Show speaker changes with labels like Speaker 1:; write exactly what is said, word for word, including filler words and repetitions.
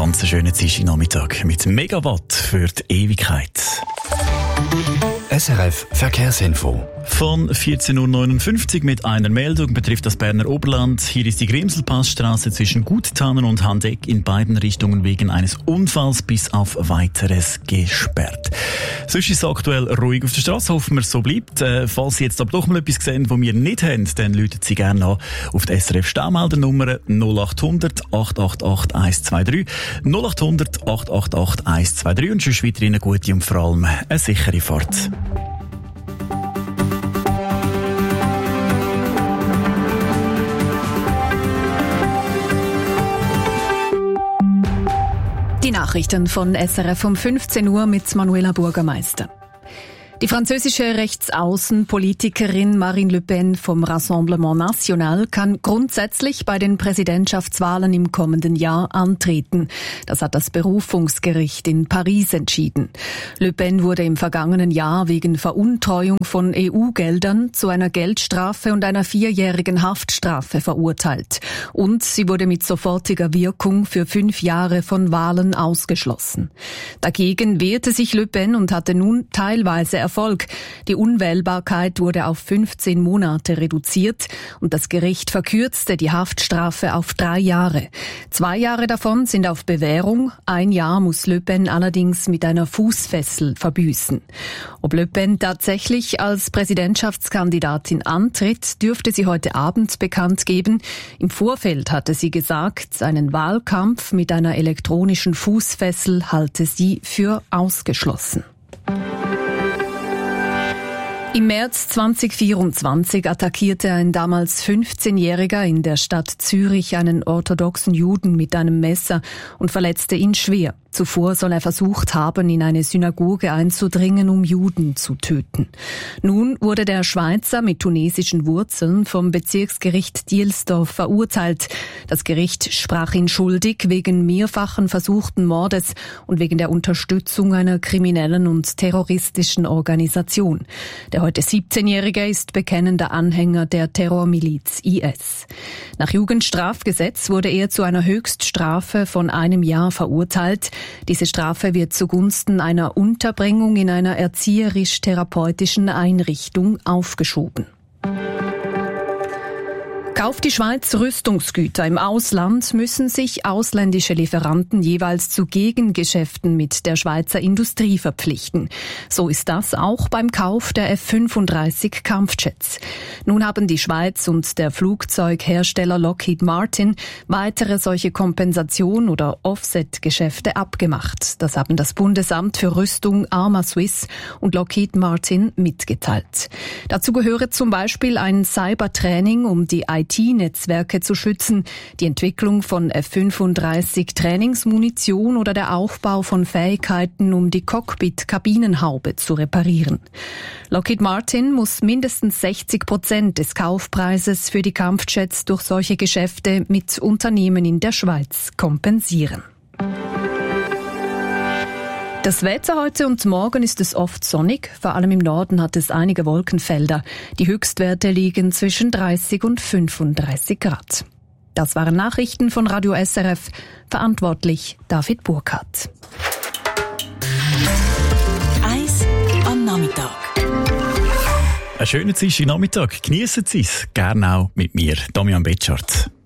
Speaker 1: ganz schönen Dienstagnachmittag mit Megawatt für die Ewigkeit.
Speaker 2: S R F Verkehrsinfo.
Speaker 1: Von vierzehn Uhr neunundfünfzig mit einer Meldung betrifft das Berner Oberland. Hier ist die Grimselpassstraße zwischen Guttannen und Handeck in beiden Richtungen wegen eines Unfalls bis auf Weiteres gesperrt. Sonst ist es aktuell ruhig auf der Straße. Hoffen wir, es so bleibt. Äh, falls Sie jetzt aber doch mal etwas sehen, das wir nicht haben, dann rufen Sie gerne an auf die S R F Staumeldernummer null acht hundert acht acht acht eins zwei drei null acht hundert acht acht acht eins zwei drei und sonst weiterhin eine gute und vor allem eine sichere Fahrt.
Speaker 3: Die Nachrichten von S R F um fünfzehn Uhr mit Manuela Bürgermeister. Die französische Rechtsaußenpolitikerin Marine Le Pen vom Rassemblement National kann grundsätzlich bei den Präsidentschaftswahlen im kommenden Jahr antreten. Das hat das Berufungsgericht in Paris entschieden. Le Pen wurde im vergangenen Jahr wegen Veruntreuung von E U-Geldern zu einer Geldstrafe und einer vierjährigen Haftstrafe verurteilt. Und sie wurde mit sofortiger Wirkung für fünf Jahre von Wahlen ausgeschlossen. Dagegen wehrte sich Le Pen und hatte nun teilweise Erfolg. Die Unwählbarkeit wurde auf fünfzehn Monate reduziert und das Gericht verkürzte die Haftstrafe auf drei Jahre. Zwei Jahre davon sind auf Bewährung, ein Jahr muss Le Pen allerdings mit einer Fußfessel verbüßen. Ob Le Pen tatsächlich als Präsidentschaftskandidatin antritt, dürfte sie heute Abend bekannt geben. Im Vorfeld hatte sie gesagt, einen Wahlkampf mit einer elektronischen Fußfessel halte sie für ausgeschlossen. Im März zweitausendvierundzwanzig attackierte ein damals fünfzehnjähriger in der Stadt Zürich einen orthodoxen Juden mit einem Messer und verletzte ihn schwer. Zuvor soll er versucht haben, in eine Synagoge einzudringen, um Juden zu töten. Nun wurde der Schweizer mit tunesischen Wurzeln vom Bezirksgericht Dielsdorf verurteilt. Das Gericht sprach ihn schuldig wegen mehrfachen versuchten Mordes und wegen der Unterstützung einer kriminellen und terroristischen Organisation. Der heute siebzehnjährige ist bekennender Anhänger der Terrormiliz I S. Nach Jugendstrafgesetz wurde er zu einer Höchststrafe von einem Jahr verurteilt. Diese Strafe wird zugunsten einer Unterbringung in einer erzieherisch-therapeutischen Einrichtung aufgeschoben. Kauft die Schweiz Rüstungsgüter im Ausland, müssen sich ausländische Lieferanten jeweils zu Gegengeschäften mit der Schweizer Industrie verpflichten. So ist das auch beim Kauf der F fünfunddreißig Kampfjets. Nun haben die Schweiz und der Flugzeughersteller Lockheed Martin weitere solche Kompensation- oder Offset-Geschäfte abgemacht. Das haben das Bundesamt für Rüstung Arma Swiss und Lockheed Martin mitgeteilt. Dazu gehöre zum Beispiel ein Cybertraining, um die I T-Netzwerke zu schützen, die Entwicklung von F fünfunddreißig Trainingsmunition oder der Aufbau von Fähigkeiten, um die Cockpit-Kabinenhaube zu reparieren. Lockheed Martin muss mindestens sechzig Prozent des Kaufpreises für die Kampfjets durch solche Geschäfte mit Unternehmen in der Schweiz kompensieren. Das Wetter heute und morgen ist es oft sonnig, vor allem im Norden hat es einige Wolkenfelder. Die Höchstwerte liegen zwischen dreißig und fünfunddreißig Grad. Das waren Nachrichten von Radio S R F, verantwortlich David Burkhardt.
Speaker 4: Eis am Nachmittag.
Speaker 1: Einen schönen Dienstagnachmittag. Geniessen Sie es, gerne auch mit mir, Damian Betschart.